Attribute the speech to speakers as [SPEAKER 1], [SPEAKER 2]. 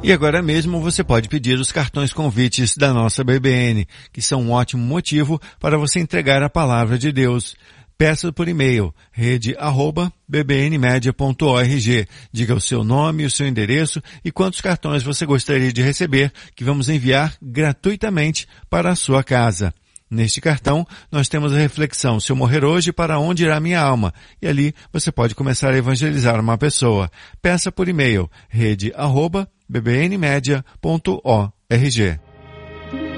[SPEAKER 1] E agora mesmo você pode pedir os cartões convites da nossa BBN, que são um ótimo motivo para você entregar a palavra de Deus. Peça por e-mail, rede@bbnmedia.org. Diga o seu nome, o seu endereço e quantos cartões você gostaria de receber, que vamos enviar gratuitamente para a sua casa. Neste cartão, nós temos a reflexão: se eu morrer hoje, para onde irá minha alma? E ali você pode começar a evangelizar uma pessoa. Peça por e-mail, rede@bbnmedia.org.